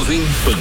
Jovem Pan.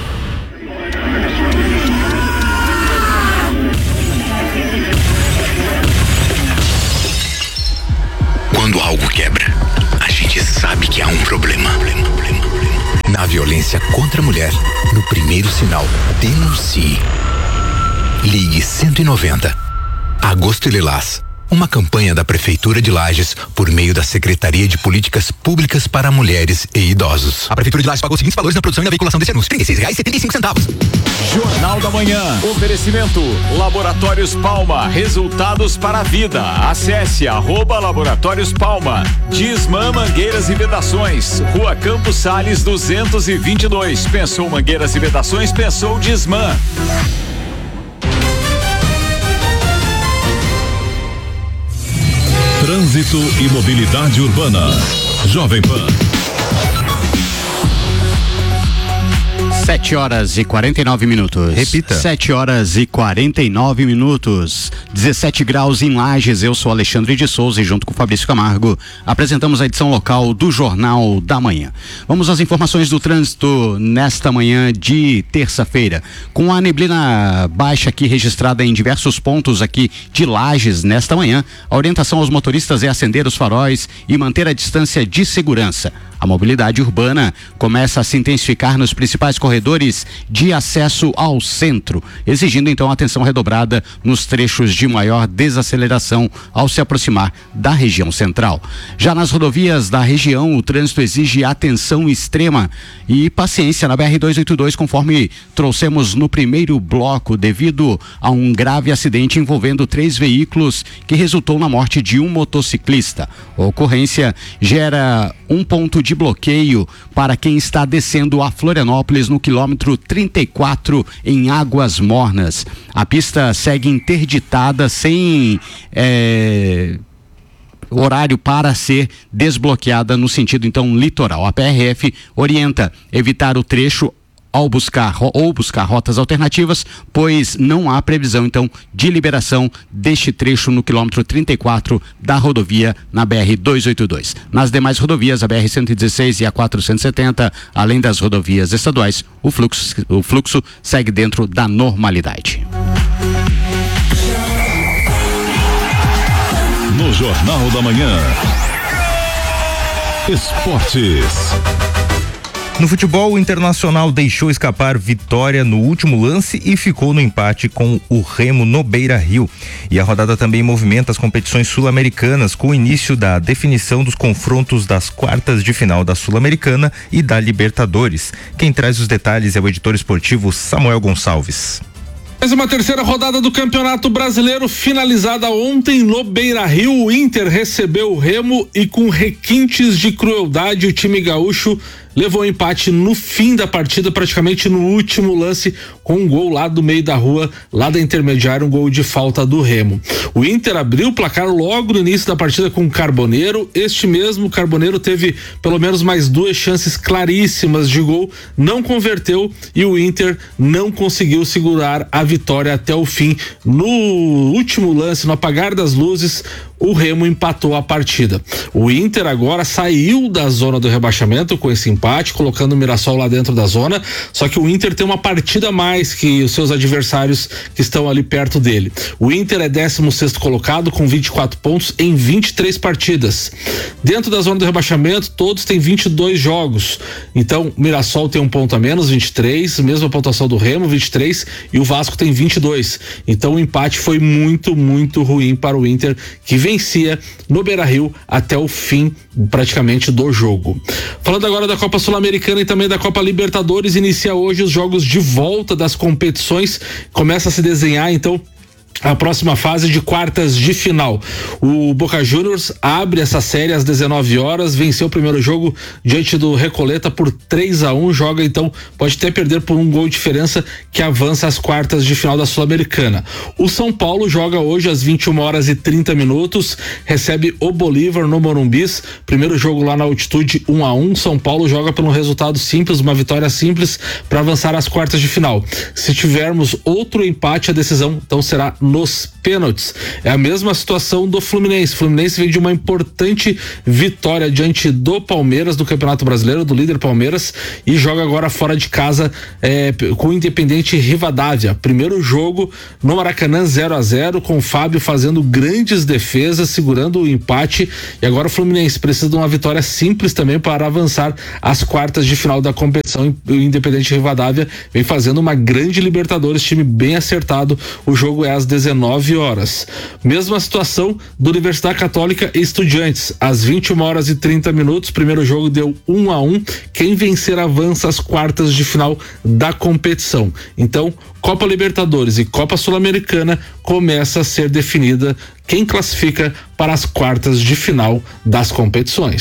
Quando algo quebra, a gente sabe que há um problema. Na violência contra a mulher, no primeiro sinal, denuncie. Ligue 190. Agosto Lilás. Uma campanha da Prefeitura de Lages por meio da Secretaria de Políticas Públicas para Mulheres e Idosos. A Prefeitura de Lages pagou os seguintes valores na produção e na veiculação desse anúncio: R$36,75. Jornal da Manhã. Oferecimento Laboratórios Palma. Resultados para a vida. Acesse @Laboratórios Palma. Disman Mangueiras e Vedações. Rua Campos Sales 222. Pensou Mangueiras e Vedações? Pensou Disman. Trânsito e mobilidade urbana. Jovem Pan. 7h49. Repita. 7h49. 17 graus em Lages. Eu sou Alexandre de Souza e junto com Fabrício Camargo apresentamos a edição local do Jornal da Manhã. Vamos às informações do trânsito nesta manhã de terça-feira. Com a neblina baixa aqui registrada em diversos pontos aqui de Lages nesta manhã, a orientação aos motoristas é acender os faróis e manter a distância de segurança. A mobilidade urbana começa a se intensificar nos principais corredores de acesso ao centro, exigindo então atenção redobrada nos trechos de maior desaceleração ao se aproximar da região central. Já nas rodovias da região, o trânsito exige atenção extrema e paciência na BR-282, conforme trouxemos no primeiro bloco, devido a um grave acidente envolvendo 3 veículos que resultou na morte de um motociclista. A ocorrência gera um ponto de bloqueio para quem está descendo a Florianópolis no quilômetro 34 em Águas Mornas. A pista segue interditada sem horário para ser desbloqueada no sentido então litoral. A PRF orienta evitar o trecho ou buscar rotas alternativas, pois não há previsão então de liberação deste trecho no quilômetro 34 da rodovia na BR-282. Nas demais rodovias, a BR-116 e a 470, além das rodovias estaduais, o fluxo segue dentro da normalidade. No Jornal da Manhã, Esportes. No futebol, o Internacional deixou escapar vitória no último lance e ficou no empate com o Remo no Beira-Rio. E a rodada também movimenta as competições sul-americanas, com o início da definição dos confrontos das quartas de final da Sul-Americana e da Libertadores. Quem traz os detalhes é o editor esportivo Samuel Gonçalves. Mais uma terceira rodada do Campeonato Brasileiro finalizada ontem no Beira-Rio. O Inter recebeu o Remo e, com requintes de crueldade, o time gaúcho levou o empate no fim da partida, praticamente no último lance, com um gol lá do meio da rua, lá da intermediária, um gol de falta do Remo. O Inter abriu o placar logo no início da partida com o Carboneiro. Este mesmo Carboneiro teve pelo menos mais 2 chances claríssimas de gol, não converteu e o Inter não conseguiu segurar a vitória até o fim. No último lance, no apagar das luzes, o Remo empatou a partida. O Inter agora saiu da zona do rebaixamento com esse empate, colocando o Mirassol lá dentro da zona, só que o Inter tem uma partida a mais que os seus adversários que estão ali perto dele. O Inter é 16º colocado com 24 pontos em 23 partidas. Dentro da zona do rebaixamento, todos têm 22 jogos. Então, o Mirassol tem um ponto a menos, 23, mesma pontuação do Remo, 23, e o Vasco tem 22. Então, o empate foi muito, muito ruim para o Inter, que vencia no Beira-Rio até o fim praticamente do jogo. Falando agora da Copa Sul-Americana e também da Copa Libertadores, inicia hoje os jogos de volta das competições, começa a se desenhar então a próxima fase de quartas de final. O Boca Juniors abre essa série às 19 horas, venceu o primeiro jogo diante do Recoleta por 3-1, joga então, pode até perder por um gol de diferença, que avança às quartas de final da Sul-Americana. O São Paulo joga hoje às 21h30, recebe o Bolívar no Morumbis, primeiro jogo lá na altitude 1-1, São Paulo joga por um resultado simples, uma vitória simples para avançar às quartas de final. Se tivermos outro empate, a decisão então será nos pênaltis. É a mesma situação do Fluminense. O Fluminense vem de uma importante vitória diante do Palmeiras, do Campeonato Brasileiro, do líder Palmeiras, e joga agora fora de casa com o Independente Rivadavia. Primeiro jogo no Maracanã, 0-0, com o Fábio fazendo grandes defesas, segurando o empate, e agora o Fluminense precisa de uma vitória simples também para avançar às quartas de final da competição. O Independente Rivadavia vem fazendo uma grande Libertadores, time bem acertado. O jogo é às 19 horas. Mesma situação do Universidade Católica e Estudiantes, às 21h30. Primeiro jogo deu 1-1. Quem vencer avança às quartas de final da competição. Então, Copa Libertadores e Copa Sul-Americana começa a ser definida quem classifica para as quartas de final das competições.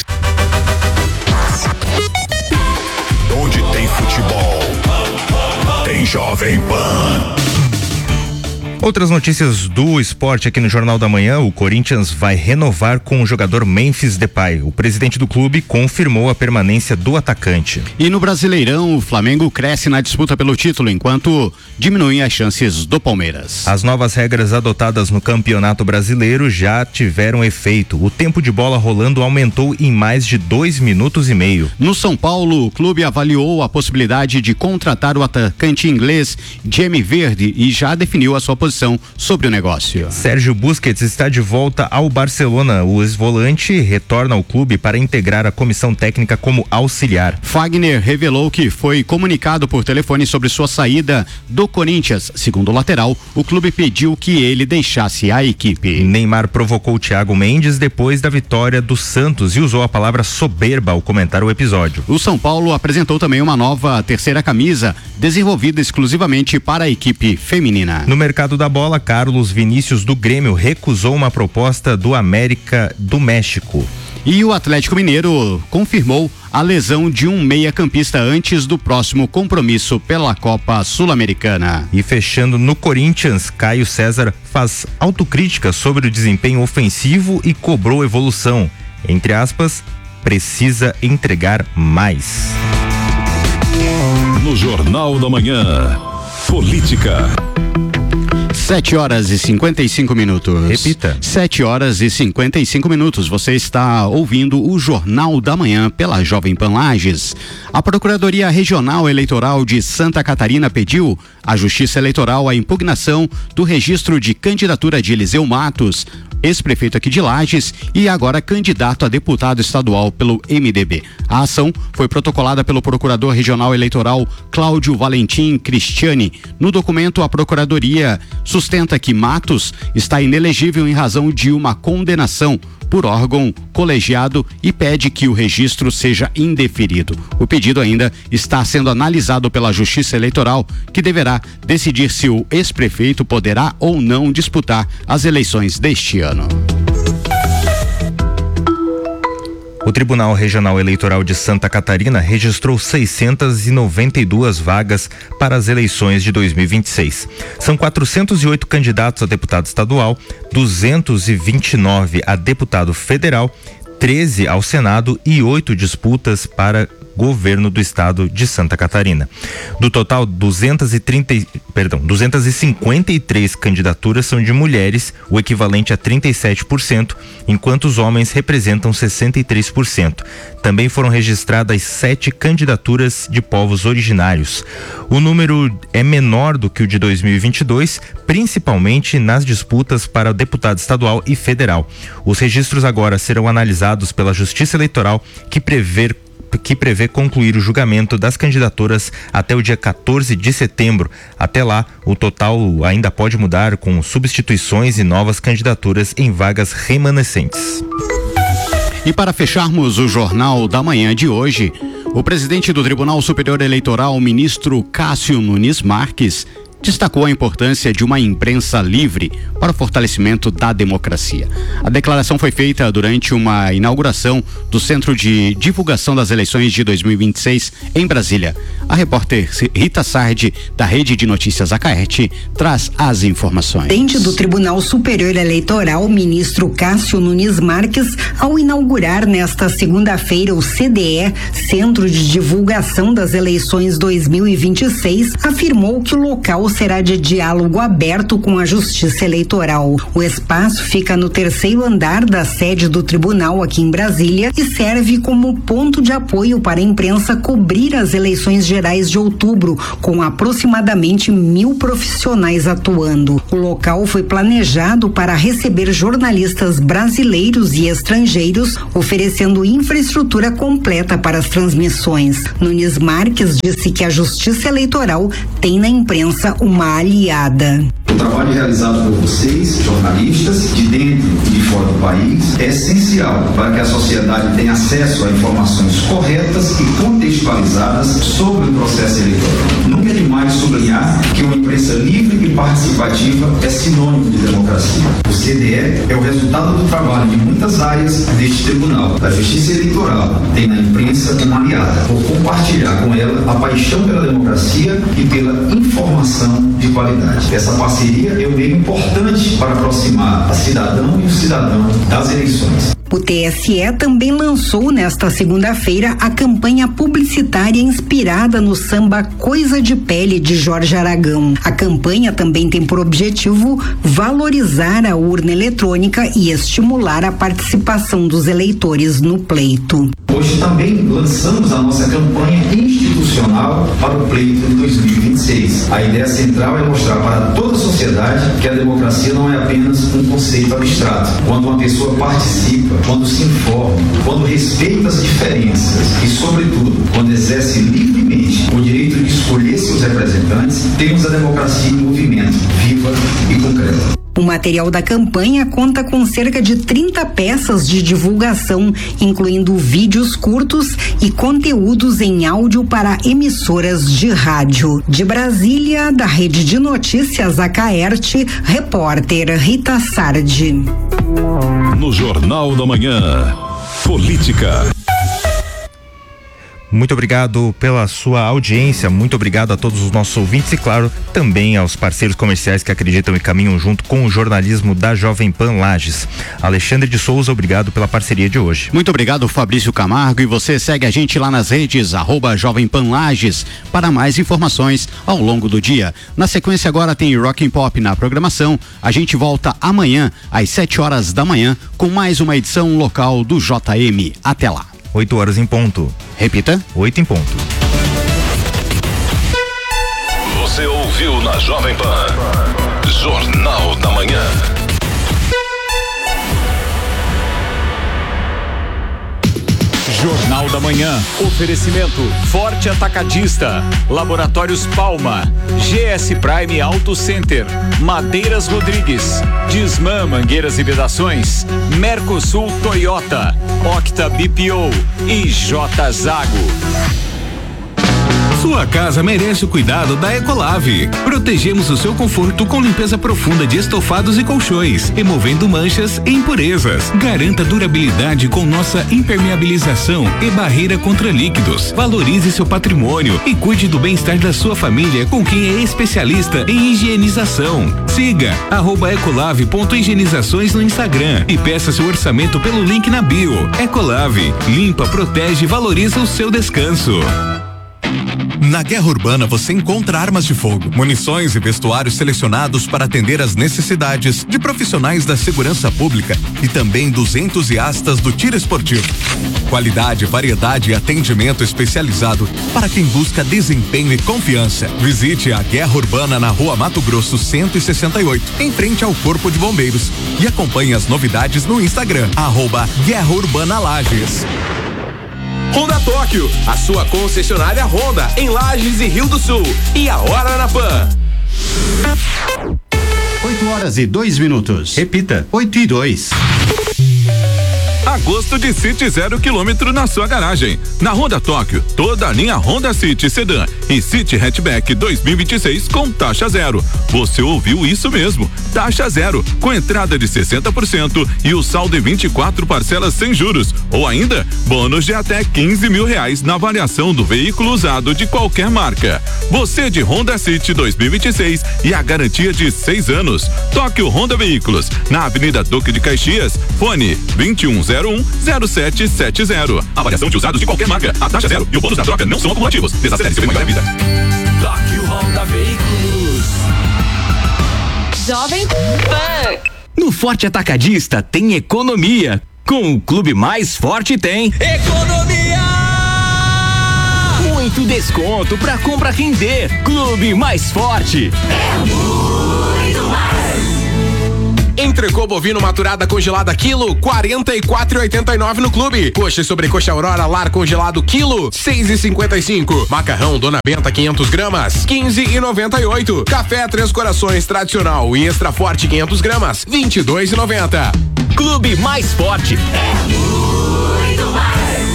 Onde tem futebol, tem Jovem Pan. Outras notícias do esporte aqui no Jornal da Manhã: o Corinthians vai renovar com o jogador Memphis Depay. O presidente do clube confirmou a permanência do atacante. E no Brasileirão, o Flamengo cresce na disputa pelo título, enquanto diminuem as chances do Palmeiras. As novas regras adotadas no Campeonato Brasileiro já tiveram efeito. O tempo de bola rolando aumentou em mais de 2 minutos e meio. No São Paulo, o clube avaliou a possibilidade de contratar o atacante inglês Jamie Vardy e já definiu a sua posição sobre o negócio. Sérgio Busquets está de volta ao Barcelona. O ex-volante retorna ao clube para integrar a comissão técnica como auxiliar. Fagner revelou que foi comunicado por telefone sobre sua saída do Corinthians. Segundo o lateral, o clube pediu que ele deixasse a equipe. Neymar provocou Thiago Mendes depois da vitória do Santos e usou a palavra soberba ao comentar o episódio. O São Paulo apresentou também uma nova terceira camisa, desenvolvida exclusivamente para a equipe feminina. No mercado da bola, Carlos Vinícius do Grêmio recusou uma proposta do América do México. E o Atlético Mineiro confirmou a lesão de um meia-campista antes do próximo compromisso pela Copa Sul-Americana. E fechando no Corinthians, Caio César faz autocrítica sobre o desempenho ofensivo e cobrou evolução. Entre aspas, precisa entregar mais. No Jornal da Manhã, política. 7h55. Repita. 7h55. Você está ouvindo o Jornal da Manhã pela Jovem Pan Lages. A Procuradoria Regional Eleitoral de Santa Catarina pediu à Justiça Eleitoral a impugnação do registro de candidatura de Eliseu Matos, ex-prefeito aqui de Lages e agora candidato a deputado estadual pelo MDB. A ação foi protocolada pelo Procurador Regional Eleitoral Cláudio Valentim Cristiani. No documento, a Procuradoria sustenta que Matos está inelegível em razão de uma condenação por órgão colegiado e pede que o registro seja indeferido. O pedido ainda está sendo analisado pela Justiça Eleitoral, que deverá decidir se o ex-prefeito poderá ou não disputar as eleições deste ano. O Tribunal Regional Eleitoral de Santa Catarina registrou 692 vagas para as eleições de 2026. São 408 candidatos a deputado estadual, 229 a deputado federal, 13 ao Senado e 8 disputas para governo do estado de Santa Catarina. Do total, 253 candidaturas são de mulheres, o equivalente a 37%, enquanto os homens representam 63%. Também foram registradas 7 candidaturas de povos originários. O número é menor do que o de 2022, principalmente nas disputas para deputado estadual e federal. Os registros agora serão analisados pela Justiça Eleitoral, que prevê concluir o julgamento das candidaturas até o dia 14 de setembro. Até lá, o total ainda pode mudar com substituições e novas candidaturas em vagas remanescentes. E para fecharmos o Jornal da Manhã de hoje, o presidente do Tribunal Superior Eleitoral, o ministro Cássio Nunes Marques, destacou a importância de uma imprensa livre para o fortalecimento da democracia. A declaração foi feita durante uma inauguração do Centro de Divulgação das Eleições de 2026 em Brasília. A repórter Rita Sardi, da Rede de Notícias Acaerte, traz as informações. Presidente do Tribunal Superior Eleitoral, ministro Cássio Nunes Marques, ao inaugurar nesta segunda-feira o CDE, Centro de Divulgação das Eleições 2026, afirmou que o local será de diálogo aberto com a Justiça Eleitoral. O espaço fica no 3º andar da sede do tribunal aqui em Brasília e serve como ponto de apoio para a imprensa cobrir as eleições gerais de outubro, com aproximadamente 1.000 profissionais atuando. O local foi planejado para receber jornalistas brasileiros e estrangeiros, oferecendo infraestrutura completa para as transmissões. Nunes Marques disse que a Justiça Eleitoral tem na imprensa uma aliada. O trabalho realizado por vocês, jornalistas, de dentro e de fora do país, é essencial para que a sociedade tenha acesso a informações corretas e contextualizadas sobre o processo eleitoral. Nunca é demais sublinhar que uma imprensa livre e participativa é sinônimo de democracia. O CDE é o resultado do trabalho de muitas áreas deste tribunal. A Justiça Eleitoral tem na imprensa uma aliada, por compartilhar com ela a paixão pela democracia e pela informação de qualidade. Essa parceria é um meio importante para aproximar a cidadão e o cidadão das eleições. O TSE também lançou nesta segunda-feira a campanha publicitária inspirada no samba Coisa de Pele de Jorge Aragão. A campanha também tem por objetivo valorizar a urna eletrônica e estimular a participação dos eleitores no pleito. Hoje também lançamos a nossa campanha institucional para o pleito de 2026. A ideia central é mostrar para toda a sociedade que a democracia não é apenas um conceito abstrato. Quando uma pessoa participa, quando se informa, quando respeita as diferenças e, sobretudo, quando exerce livremente o direito de escolher seus representantes, temos a democracia em movimento, viva e concreta. O material da campanha conta com cerca de 30 peças de divulgação, incluindo vídeos curtos e conteúdos em áudio para emissoras de rádio. De Brasília, da Rede de Notícias Acaerte, repórter Rita Sardi. No Jornal da Manhã, política. Muito obrigado pela sua audiência, muito obrigado a todos os nossos ouvintes e, claro, também aos parceiros comerciais que acreditam e caminham junto com o jornalismo da Jovem Pan Lages. Alexandre de Souza, obrigado pela parceria de hoje. Muito obrigado, Fabrício Camargo, e você segue a gente lá nas redes, @Jovem Pan Lages, para mais informações ao longo do dia. Na sequência agora tem Rock and Pop na programação. A gente volta amanhã às 7 horas da manhã com mais uma edição local do JM. Até lá. 8 horas em ponto. Repita. 8 em ponto. Você ouviu na Jovem Pan, Jornal da Manhã. Jornal da Manhã. Oferecimento Forte Atacadista, Laboratórios Palma, GS Prime Auto Center, Madeiras Rodrigues, Disman Mangueiras e Vedações, Mercosul Toyota, Octa BPO e J Zago. Sua casa merece o cuidado da Ecolave. Protegemos o seu conforto com limpeza profunda de estofados e colchões, removendo manchas e impurezas. Garanta durabilidade com nossa impermeabilização e barreira contra líquidos. Valorize seu patrimônio e cuide do bem-estar da sua família com quem é especialista em higienização. Siga @ecolave.higienizações no Instagram e peça seu orçamento pelo link na bio. Ecolave, limpa, protege e valoriza o seu descanso. Na Guerra Urbana você encontra armas de fogo, munições e vestuários selecionados para atender às necessidades de profissionais da segurança pública e também dos entusiastas do tiro esportivo. Qualidade, variedade e atendimento especializado para quem busca desempenho e confiança. Visite a Guerra Urbana na Rua Mato Grosso 168, em frente ao Corpo de Bombeiros, e acompanhe as novidades no Instagram, @Guerra Urbana Lages. Honda Tóquio, a sua concessionária Honda em Lages e Rio do Sul. E a hora na Pan. 8 horas e 2 minutos. Repita. 8 e 2. Agosto de City 0 km na sua garagem. Na Honda Tóquio, toda a linha Honda City Sedan e City Hatchback 2026 com taxa zero. Você ouviu isso mesmo, taxa zero, com entrada de 60% e o saldo em 24 parcelas sem juros, ou ainda bônus de até R$15 mil na avaliação do veículo usado de qualquer marca. Você de Honda City 2026 e a garantia de 6 anos. Tóquio Honda Veículos, na Avenida Duque de Caxias, fone 2101-0770. Avaliação de usados de qualquer marca, a taxa zero e o bônus da troca não são acumulativos. Desacelere seu bem maior vida. Tóquio Honda Veículos. Jovem Pan. No Forte Atacadista tem economia. Com o Clube Mais Forte tem economia! Muito desconto pra compra render. Clube Mais Forte. É muito mais. Entrecô bovino maturada congelada quilo, 44,89 no Clube. Coxa e sobrecoxa Aurora lar congelado quilo, 6,55. Macarrão Dona Benta 500 gramas, 15,98. Café Três Corações tradicional e extra forte 500 gramas, 22,90. Clube Mais Forte. É muito mais.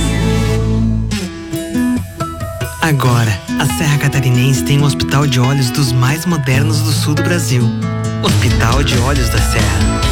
Agora, a Serra Catarinense tem um hospital de olhos dos mais modernos do sul do Brasil. Hospital de Olhos da Serra.